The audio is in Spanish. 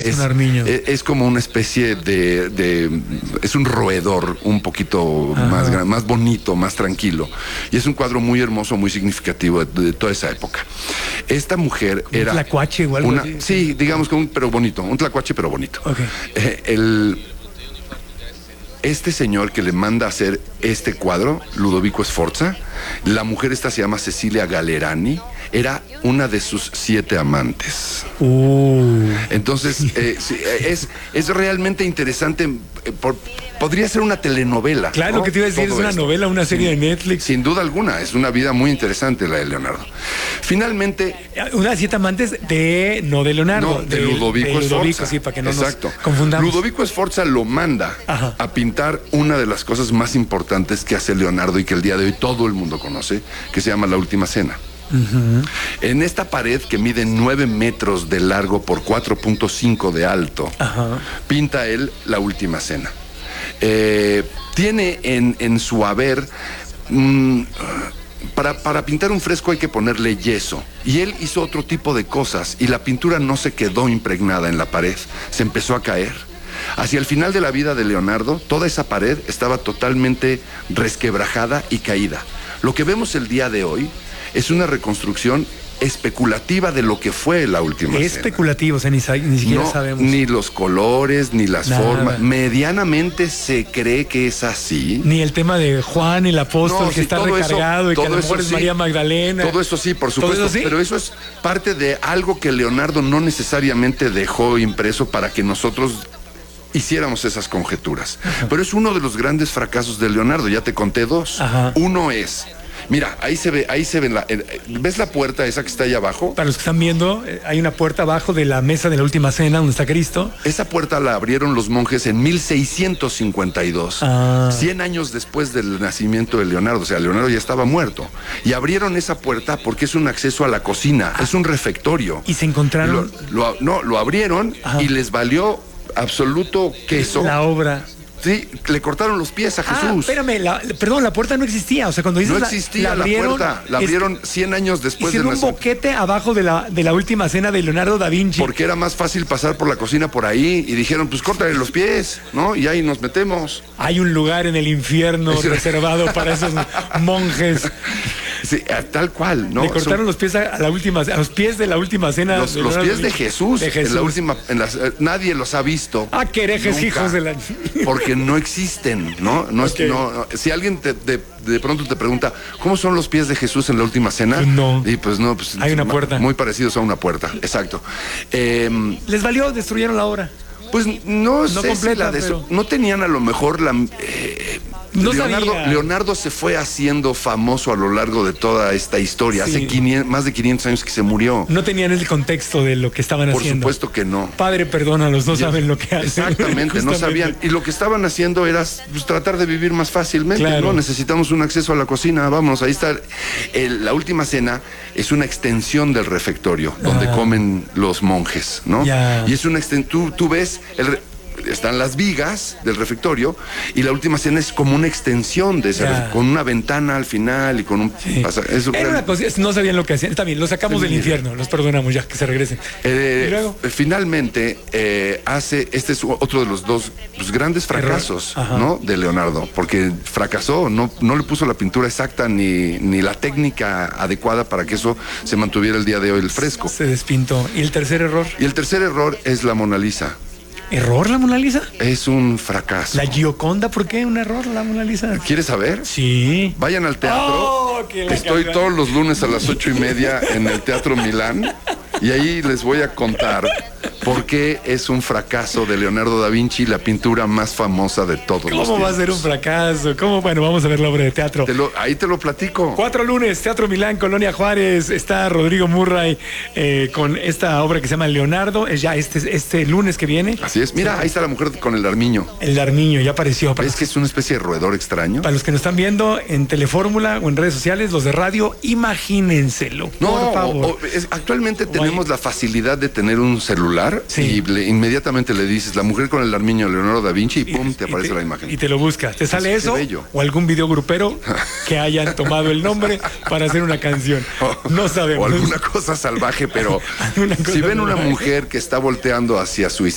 un armiño. Es como una especie es un roedor un poquito más grande, más bonito, más tranquilo. Y es un cuadro muy hermoso, muy significativo de toda esa época. Esta mujer era... ¿Un tlacuache o algo así? Sí, digamos que pero bonito, un tlacuache pero bonito. Okay. Este señor que le manda a hacer este cuadro, Ludovico Sforza, la mujer esta se llama Cecilia Galerani, era una de sus 7 amantes. Entonces, es realmente interesante. Podría ser una telenovela. Claro, ¿no? que te iba a decir, es una novela, una serie de Netflix. Sin duda alguna, es una vida muy interesante la de Leonardo. Finalmente... Una 7 amantes no de Leonardo. No, de Ludovico Sforza. Sí, para que no Exacto. nos confundamos. Ludovico Sforza lo manda a pintar una de las cosas más importantes que hace Leonardo y que el día de hoy todo el mundo conoce, que se llama La Última Cena. En esta pared que mide 9 metros de largo por 4.5 de alto, pinta él La Última Cena. Tiene en su haber... Para pintar un fresco hay que ponerle yeso. Y él hizo otro tipo de cosas y la pintura no se quedó impregnada en la pared, se empezó a caer. Hacia el final de la vida de Leonardo, toda esa pared estaba totalmente resquebrajada y caída. Lo que vemos el día de hoy es una reconstrucción especulativa de lo que fue La Última Cena. Especulativo, o sea, ni siquiera sabemos. Ni los colores, ni las formas. Medianamente se cree que es así. Ni el tema de Juan, el apóstol, que está recargado, y que a lo mejor es María Magdalena. Todo eso sí, por supuesto. Pero eso es parte de algo que Leonardo no necesariamente dejó impreso para que nosotros hiciéramos esas conjeturas. Pero es uno de los grandes fracasos de Leonardo. Ya te conté 2. Uno es... Mira, ahí se ve ¿ves la puerta esa que está ahí abajo? Para los que están viendo, hay una puerta abajo de la mesa de la Última Cena donde está Cristo. Esa puerta la abrieron los monjes en 1652, 100 años después del nacimiento de Leonardo. O sea, Leonardo ya estaba muerto. Y abrieron esa puerta porque es un acceso a la cocina, es un refectorio. ¿Y se encontraron? Lo abrieron y les valió absoluto queso. La obra. Sí, le cortaron los pies a Jesús. Espérame, perdón, la puerta no existía. O sea, cuando dices no existía la puerta. La abrieron 100 años después de un boquete abajo de la Última Cena de Leonardo da Vinci. Porque era más fácil pasar por la cocina por ahí y dijeron, pues córtale los pies, ¿no? Y ahí nos metemos. Hay un lugar en el infierno reservado para esos monjes. Sí, tal cual, ¿no? Le cortaron los pies a los pies de la Última Cena. Los pies de Jesús. En la última, nadie los ha visto. Qué herejes, hijos de la... Porque no existen, ¿no? Si alguien de pronto te pregunta, ¿cómo son los pies de Jesús en la Última Cena? No. Y pues no, hay una puerta. Muy parecidos a una puerta, exacto. ¿Les valió? ¿Destruyeron la obra? Pues no sé completa, si no tenían a lo mejor la... Leonardo se fue haciendo famoso a lo largo de toda esta historia. Hace más de 500 años que se murió. No tenían el contexto de lo que estaban haciendo. Por supuesto que no. Padre, perdónalos, no saben lo que hacen. Exactamente, no sabían. Y lo que estaban haciendo era tratar de vivir más fácilmente, ¿no? Necesitamos un acceso a la cocina, vámonos, ahí está. La Última Cena es una extensión del refectorio, donde comen los monjes, ¿no? Y es una extensión, tú ves están las vigas del refectorio y La Última Cena es como una extensión de ese con una ventana al final y con un... Era una cosa, no sabían lo que hacían. Está bien, los sacamos del infierno, los perdonamos ya, que se regresen. ¿Y luego? Finalmente este es otro de los dos grandes fracasos, ¿no? De Leonardo, porque fracasó, no le puso la pintura exacta ni la técnica adecuada para que eso se mantuviera el día de hoy el fresco. Se despintó. ¿Y el tercer error? Y el tercer error es la Mona Lisa. ¿Error la Mona Lisa? Es un fracaso. ¿La Gioconda? ¿Por qué un error la Mona Lisa? ¿Quieres saber? Sí. Vayan al teatro. Estoy todos los lunes a las 8:30 en el Teatro Milán y ahí les voy a contar por qué es un fracaso de Leonardo da Vinci, la pintura más famosa de todos los tiempos. ¿Cómo va a ser un fracaso? ¿Cómo? Bueno, vamos a ver la obra de teatro. Ahí te lo platico. 4 lunes, Teatro Milán, Colonia Juárez. Está Rodrigo Murray con esta obra que se llama Leonardo. Es ya este lunes que viene. Así es. Mira, ahí está la mujer con el armiño. El armiño ya apareció. ¿Ves que es una especie de roedor extraño? Para los que nos están viendo en Telefórmula o en redes sociales, los de radio, imagínenselo. Por favor. Actualmente tenemos la facilidad de tener un celular y inmediatamente le dices la mujer con el armiño Leonardo da Vinci y pum, te aparece la imagen. Y te lo buscas. ¿Te sale eso? O algún video grupero que hayan tomado el nombre para hacer una canción. No sabemos. O alguna cosa salvaje, pero si ven una mujer que está volteando hacia su